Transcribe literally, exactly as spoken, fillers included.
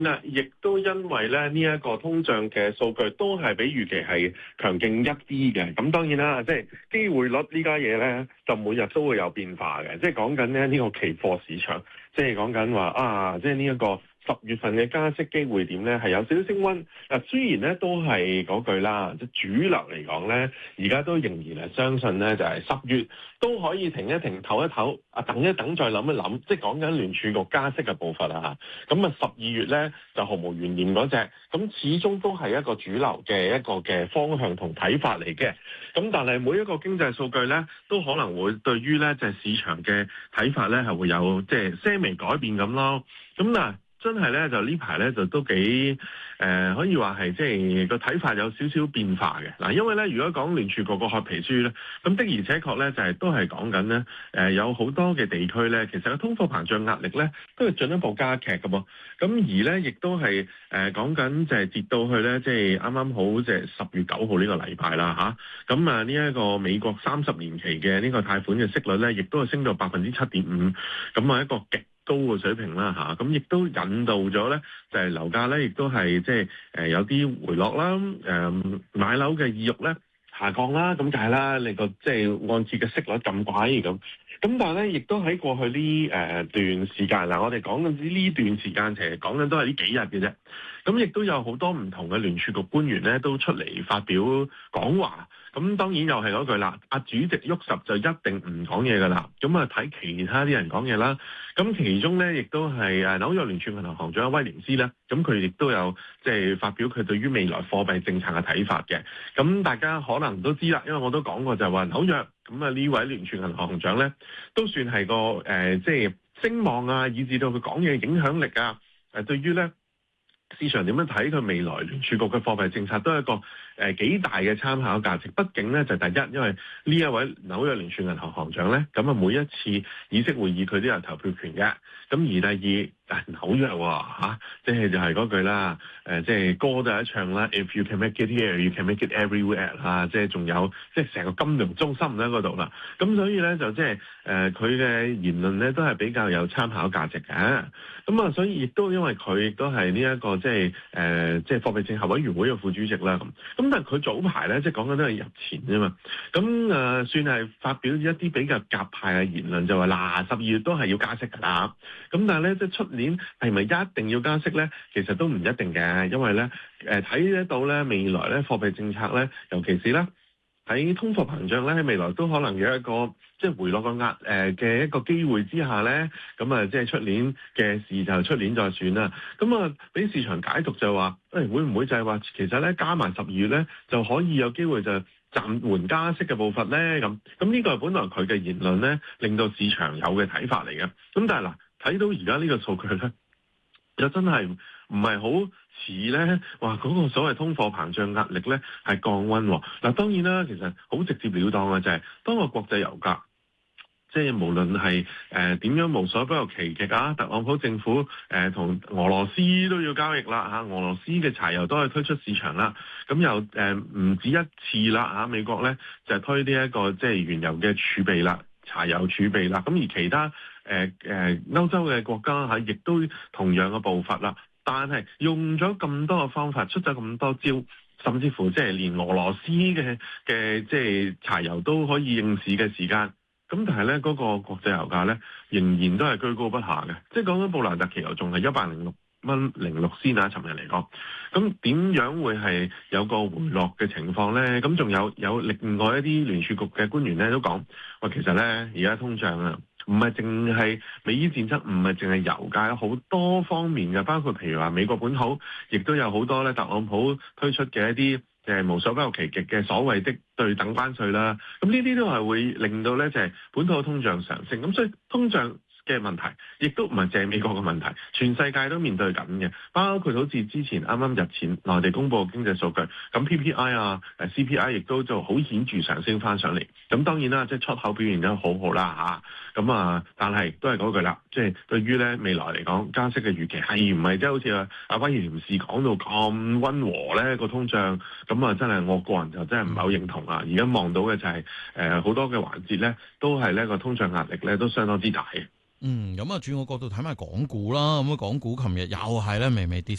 嗱，亦都因為咧呢一個通脹嘅數據都係比預期係強勁一啲嘅。咁當然啦，即係機會率呢家嘢咧，就每日都會有變化嘅。即係講緊咧呢個期貨市場，即係講緊話啊，即係呢一個十月份嘅加息機會點咧係有少少升溫。嗱，雖然咧都係嗰句啦，即係主流嚟講咧，而家都仍然係相信咧就係十月都可以停一停、唞一唞，啊等一等再諗一諗。即係講緊聯儲局加息嘅步伐啊嚇。咁啊十二月咧就毫無懸念嗰隻，咁始終都係一個主流嘅一個嘅方向同睇法嚟嘅。咁但係每一個經濟數據咧，都可能會對於咧就係市場嘅睇法咧係會有即係些微改變咁咯。咁嗱。真係咧，就呢排咧就都幾誒、呃，可以話係即係個睇法有少少變化嘅嗱。因為咧，如果講聯儲局個褐皮書咧，咁的而且確咧就係、是、都係講緊咧誒，有好多嘅地區咧，其實個通貨膨脹壓力咧都係進一步加劇嘅噃。咁而咧亦都係誒講緊就係截到去咧，即係啱啱好即係十月九號呢個禮拜啦嚇。咁啊呢一個美國三十年期嘅呢個貸款嘅息率咧，亦都係升到百分之七點五，咁啊一個極高嘅水平啦嚇，咁亦都引導咗咧，就係樓價咧，亦都係即係誒有啲回落啦，誒買樓嘅意欲咧下降啦，咁就係啦，你個即係按揭嘅息率咁貴咁，咁但係咧，亦都喺過去呢誒段時間嗱，我哋講緊呢段時間其實講緊都係呢幾日嘅啫，咁亦都有好多唔同嘅聯儲局官員咧都出嚟發表講話。咁當然又係嗰句啦，阿主席喐實就一定唔講嘢噶啦。咁啊睇其他啲人講嘢啦。咁其中咧亦都係誒紐約聯儲銀行行長威廉斯咧，咁佢亦都有即係發表佢對於未來貨幣政策嘅睇法嘅。咁大家可能都知啦，因為我都講過就係話紐約咁啊呢位聯儲銀行行長咧，都算係個誒即係聲望啊，以至到佢講嘢影響力啊，誒對於咧市場點樣睇佢未來聯儲局嘅貨幣政策都係一個誒幾大嘅參考價值。畢竟咧就第一，因為呢一位紐約聯儲銀行行長咧，咁啊每一次議息會議佢都有投票權嘅。咁而第二，啊紐約喎、啊、即係就係嗰句啦，誒即係歌都有一唱啦 ，If you can make it here, you can make it everywhere 啊，即係仲有即係成個金融中心喺嗰度啦。咁所以咧就即係誒佢嘅言論咧都係比較有參考價值嘅。咁啊，所以亦都因為佢亦都係呢一個即係誒即係貨幣政策委員會嘅副主席啦。咁咁但係佢早排咧即係講緊都係日前啫嘛。咁誒、呃、算係發表一啲比較鴿派嘅言論，就話嗱十二月都係要加息㗎啦。咁但係咧即係出年係咪一定要加息咧？其實都唔一定嘅，因為咧誒睇得到咧未來咧貨幣政策咧，尤其是咧喺通貨膨脹咧喺未來都可能有一個即係回落個壓誒嘅一個機會之下咧，咁啊即係出年嘅事就出年再算啦。咁啊俾市場解讀就話誒、哎、會唔會就係話其實咧加埋十二月咧就可以有機會就暫緩加息嘅步伐咧？咁咁呢個係本來佢嘅言論咧，令到市場有嘅睇法嚟嘅。咁但係嗱睇到而家呢個數據咧，又真係唔係好似咧話嗰個所謂通貨膨脹壓力咧係降溫喎。嗱當然啦，其實好直接了當嘅就係、是、當個國際油價。即係無論係誒點樣無所不用其極啊，特朗普政府誒同、呃、俄羅斯都要交易啦嚇，俄羅斯嘅柴油都係推出市場啦，咁又誒唔止一次啦嚇，美國咧就係、推呢一個即係原油嘅儲備啦，柴油儲備啦，咁而其他誒誒、呃呃、歐洲嘅國家嚇，亦都同樣嘅步伐啦，但係用咗咁多嘅方法，出咗咁多招，甚至乎即係連俄羅斯嘅嘅即係柴油都可以應市嘅時間。咁但係咧，嗰個國際油價咧仍然都係居高不下嘅，即係講緊布蘭特期油仲係一百零六蚊零六仙啊！尋日嚟講，咁點樣會係有個回落嘅情況咧？咁仲有有另外一啲聯儲局嘅官員咧都講話，其實咧而家通脹啊，唔係淨係美伊戰爭，唔係淨係油價，有好多方面嘅，包括譬如話美國本土，亦都有好多咧特朗普推出嘅一啲。誒無所不用其極嘅所謂的對等關稅啦，咁呢啲都係會令到咧就係本土嘅通脹上升，咁所以通脹嘅問題，亦都唔係淨係美國嘅問題，全世界都面對緊嘅，包括好似之前啱啱日前內地公布嘅經濟數據，咁 P P I 啊、誒 C P I 亦都就好顯著上升翻上嚟。咁當然啦，即係出口表現得好好啦嚇，咁啊，但係都係嗰句啦，即係對於咧未來嚟講，加息嘅預期係唔係即係好似啊阿威廉士講到咁溫和咧個通脹，咁啊真係我個人就真係唔係好認同啊！而家望到嘅就係誒好多嘅環節咧，都係呢個通脹壓力咧都相當之大嘅。 嗯，咁啊，轉個角度睇埋港股啦，咁啊，港股琴日又係咧微微跌